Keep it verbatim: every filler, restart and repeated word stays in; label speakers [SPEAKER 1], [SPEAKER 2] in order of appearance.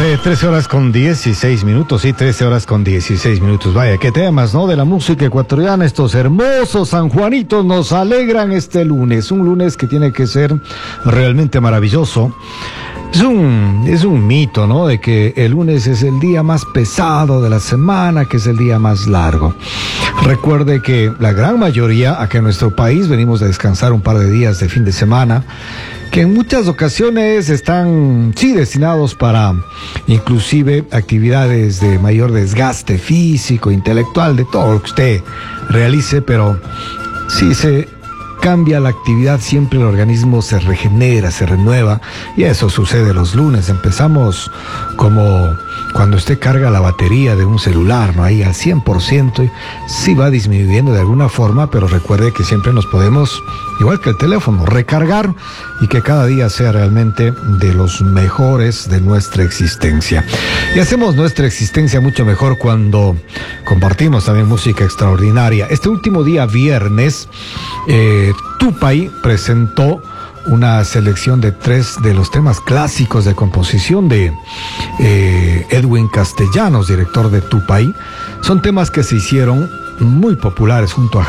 [SPEAKER 1] eh, trece horas con dieciséis minutos, sí, trece horas con dieciséis minutos. Vaya, qué temas, ¿no? De la música ecuatoriana, estos hermosos sanjuanitos nos alegran este lunes, un lunes que tiene que ser realmente maravilloso. Es un, es un mito, ¿no? De que el lunes es el día más pesado de la semana, que es el día más largo. Recuerde que la gran mayoría, acá en nuestro país, venimos a descansar un par de días de fin de semana, que en muchas ocasiones están, sí, destinados para inclusive actividades de mayor desgaste físico, intelectual, de todo lo que usted realice, pero sí se cambia la actividad, siempre el organismo se regenera, se renueva, y eso sucede los lunes. Empezamos como cuando usted carga la batería de un celular, ¿no? Ahí al cien por ciento, sí va disminuyendo de alguna forma, pero recuerde que siempre nos podemos, igual que el teléfono, recargar y que cada día sea realmente de los mejores de nuestra existencia. Y hacemos nuestra existencia mucho mejor cuando compartimos también música extraordinaria. Este último día, viernes, eh, Tupac presentó una selección de tres de los temas clásicos de composición de eh, Edwin Castellanos, director de Tupac. Son temas que se hicieron muy populares junto a